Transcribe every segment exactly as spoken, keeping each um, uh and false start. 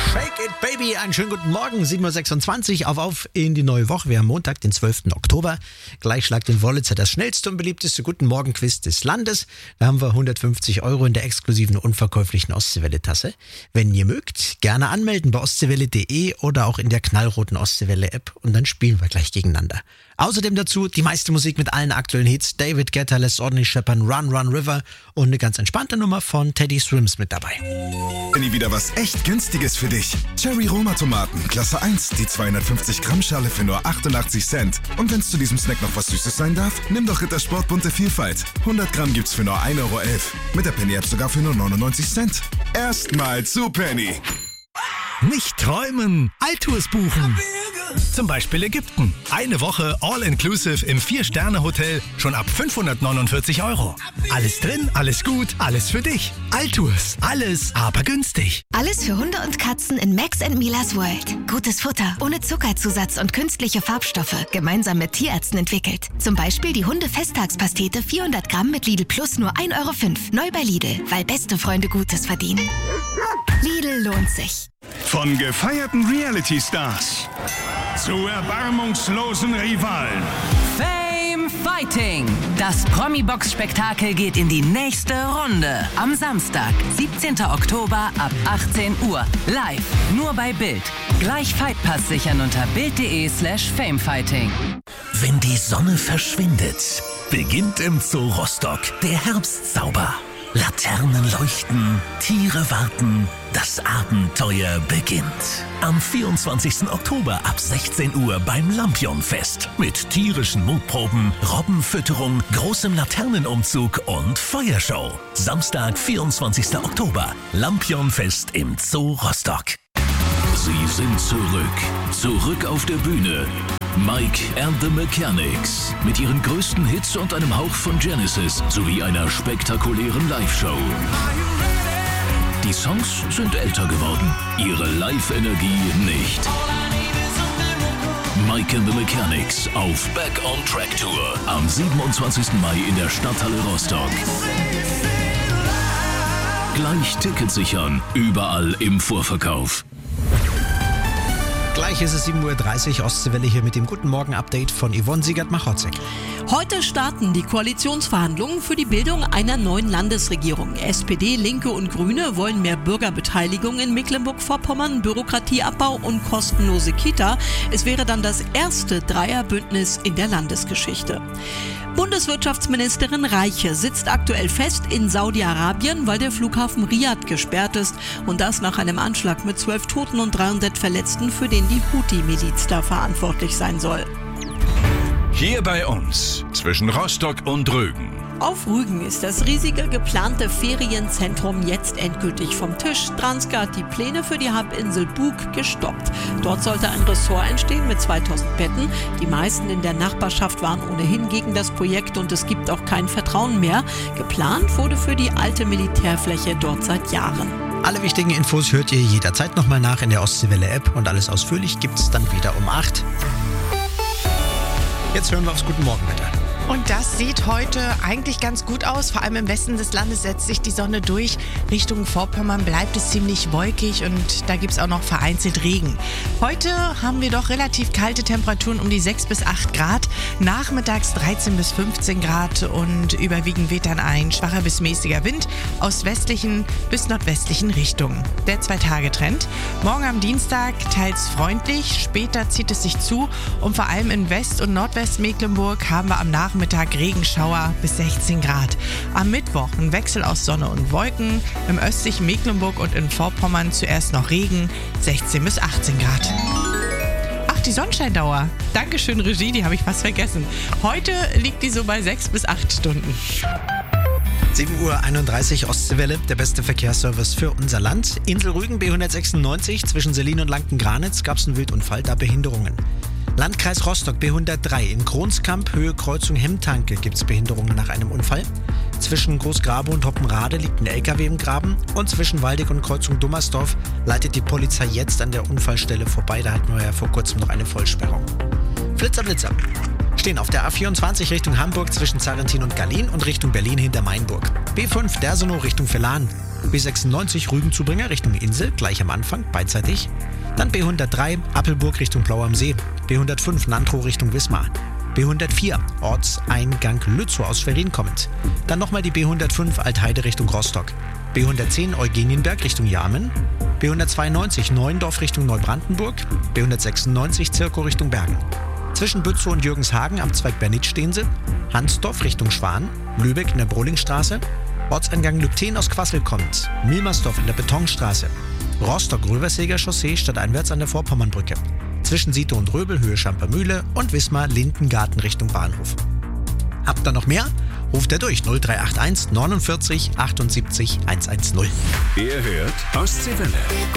Shake it, baby. Einen schönen guten Morgen. sieben Uhr sechsundzwanzig. Auf, auf in die neue Woche. Wir haben Montag, den zwölften Oktober. Gleich schlagt den Wollitzer das schnellste und beliebteste Guten Morgen-Quiz des Landes. Da haben wir hundertfünfzig Euro in der exklusiven unverkäuflichen Ostseewelle-Tasse. Wenn ihr mögt, gerne anmelden bei ostseewelle punkt de oder auch in der knallroten Ostseewelle-App und dann spielen wir gleich gegeneinander. Außerdem dazu die meiste Musik mit allen aktuellen Hits. David Guetta lässt ordentlich scheppern, Run, Run, River und eine ganz entspannte Nummer von Teddy Swims mit dabei. Benni, wieder was echt Günstiges für dich. Cherry Roma Tomaten, Klasse eins, die zweihundertfünfzig Gramm Schale für nur achtundachtzig Cent. Und wenn es zu diesem Snack noch was Süßes sein darf, nimm doch Rittersport bunte Vielfalt. hundert Gramm gibt's für nur ein Euro elf. Mit der Penny App sogar für nur neunundneunzig Cent. Erstmal zu Penny. Nicht träumen, Altours buchen. Zum Beispiel Ägypten. Eine Woche All-Inclusive im Vier-Sterne-Hotel schon ab fünfhundertneunundvierzig Euro. Alles drin, alles gut, alles für dich. Altours, alles, aber günstig. Alles für Hunde und Katzen in Max and Milas World. Gutes Futter, ohne Zuckerzusatz und künstliche Farbstoffe. Gemeinsam mit Tierärzten entwickelt. Zum Beispiel die Hunde-Festtagspastete vierhundert Gramm mit Lidl Plus nur ein Euro fünf. Neu bei Lidl, weil beste Freunde Gutes verdienen. Lidl lohnt sich. Von gefeierten Reality-Stars zu erbarmungslosen Rivalen. Fame Fighting. Das Promi-Box-Spektakel geht in die nächste Runde. Am Samstag, siebzehnten Oktober ab achtzehn Uhr. Live, nur bei Bild. Gleich Fightpass sichern unter bild.de slash famefighting. Wenn die Sonne verschwindet, beginnt im Zoo Rostock der Herbstzauber. Laternen leuchten, Tiere warten, das Abenteuer beginnt. Am vierundzwanzigsten Oktober ab sechzehn Uhr beim Lampionfest. Mit tierischen Mutproben, Robbenfütterung, großem Laternenumzug und Feuershow. Samstag, vierundzwanzigsten Oktober. Lampionfest im Zoo Rostock. Sie sind zurück. Zurück auf der Bühne. Mike and the Mechanics. Mit ihren größten Hits und einem Hauch von Genesis sowie einer spektakulären Live-Show. Die Songs sind älter geworden, ihre Live-Energie nicht. Mike and the Mechanics auf Back on Track Tour am siebenundzwanzigsten Mai in der Stadthalle Rostock. Gleich Tickets sichern, überall im Vorverkauf. Gleich ist es sieben Uhr dreißig, Ostseewelle hier mit dem Guten Morgen-Update von Yvonne Siegert-Machotzek. Heute starten die Koalitionsverhandlungen für die Bildung einer neuen Landesregierung. S P D, Linke und Grüne wollen mehr Bürgerbeteiligung in Mecklenburg-Vorpommern, Bürokratieabbau und kostenlose Kita. Es wäre dann das erste Dreierbündnis in der Landesgeschichte. Bundeswirtschaftsministerin Reiche sitzt aktuell fest in Saudi-Arabien, weil der Flughafen Riad gesperrt ist. Und das nach einem Anschlag mit zwölf Toten und dreihundert Verletzten, für den die Houthi-Miliz da verantwortlich sein soll. Hier bei uns, zwischen Rostock und Rügen. Auf Rügen ist das riesige geplante Ferienzentrum jetzt endgültig vom Tisch. Transca hat die Pläne für die Halbinsel Bug gestoppt. Dort sollte ein Ressort entstehen mit zweitausend Betten. Die meisten in der Nachbarschaft waren ohnehin gegen das Projekt und es gibt auch kein Vertrauen mehr. Geplant wurde für die alte Militärfläche dort seit Jahren. Alle wichtigen Infos hört ihr jederzeit nochmal nach in der Ostseewelle-App und alles ausführlich gibt's dann wieder um acht. Jetzt hören wir aufs Guten Morgen-Wetter. Und das sieht heute eigentlich ganz gut aus. Vor allem im Westen des Landes setzt sich die Sonne durch. Richtung Vorpommern bleibt es ziemlich wolkig und da gibt es auch noch vereinzelt Regen. Heute haben wir doch relativ kalte Temperaturen um die sechs bis acht Grad. Nachmittags dreizehn bis fünfzehn Grad und überwiegend weht dann ein schwacher bis mäßiger Wind aus westlichen bis nordwestlichen Richtungen. Der Zwei-Tage-Trend. Morgen am Dienstag teils freundlich, später zieht es sich zu und vor allem in West- und Nordwestmecklenburg haben wir am Nachmittag Mittag Regenschauer bis sechzehn Grad. Am Mittwoch ein Wechsel aus Sonne und Wolken. Im östlichen Mecklenburg und in Vorpommern zuerst noch Regen, sechzehn bis achtzehn Grad. Ach, die Sonnenscheindauer. Dankeschön, Regie, die habe ich fast vergessen. Heute liegt die so bei sechs bis acht Stunden. sieben Uhr einunddreißig, Ostseewelle, der beste Verkehrsservice für unser Land. Insel Rügen B hundertsechsundneunzig, zwischen Selin und Lanken-Granitz gab es einen Wildunfall, da Behinderungen. Landkreis Rostock B hundertdrei, in Kronskamp, Höhe Kreuzung Hemmtanke gibt es Behinderungen nach einem Unfall. Zwischen Großgrabe und Hoppenrade liegt ein L K W im Graben und zwischen Waldeck und Kreuzung Dummersdorf leitet die Polizei jetzt an der Unfallstelle vorbei. Da hatten wir ja vor kurzem noch eine Vollsperrung. Flitzer, Blitzer. Stehen auf der A vierundzwanzig Richtung Hamburg zwischen Zarrentin und Gallien und Richtung Berlin hinter Mainburg. B fünf Dersonow Richtung Verlan. B sechsundneunzig Rügenzubringer Richtung Insel, gleich am Anfang, beidseitig. Dann B hundertdrei Appelburg Richtung Plau am See, B hundertfünf Nantrow Richtung Wismar, B hundertvier Ortseingang Lützow aus Schwerin kommend. Dann nochmal die B hundertfünf Altheide Richtung Rostock, B hundertzehn Eugenienberg Richtung Jarmen, B hundertzweiundneunzig Neuendorf Richtung Neubrandenburg, B hundertsechsundneunzig Zirkow Richtung Bergen. Zwischen Bützow und Jürgenshagen am Zweig Bernitz stehen sie, Hansdorf Richtung Schwan, Lübeck in der Brohlingstraße, Ortseingang Lübten aus Quassel kommt, Milmersdorf in der Betonstraße, Rostock-Röversäger Chaussee stadteinwärts an der Vorpommernbrücke, zwischen Siete und Röbel Höhe Schampermühle und Wismar-Lindengarten Richtung Bahnhof. Habt ihr noch mehr? Ruft er durch null drei acht eins neunundvierzig achtundsiebzig hundertzehn. Ihr hört Ostseewelle.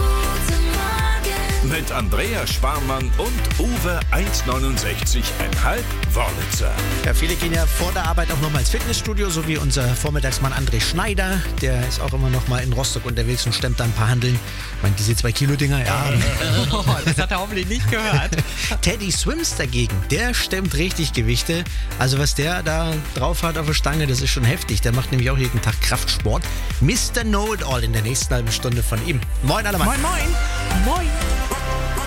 Mit Andrea Sparmann und Uwe eins neunundsechzig Komma fünf Wörlitzer. Ja, viele gehen ja vor der Arbeit auch nochmal ins Fitnessstudio, so wie unser Vormittagsmann André Schneider. Der ist auch immer noch mal in Rostock unterwegs und stemmt da ein paar Handeln. Ich meine, diese zwei Kilo Dinger, ja. Oh, das hat er hoffentlich nicht gehört. Teddy Swims dagegen, der stemmt richtig Gewichte. Also was der da drauf hat auf der Stange, das ist schon heftig. Der macht nämlich auch jeden Tag Kraftsport. Mister Know-it-all in der nächsten halben Stunde von ihm. Moin, alle Mann. Moin, moin. Moin.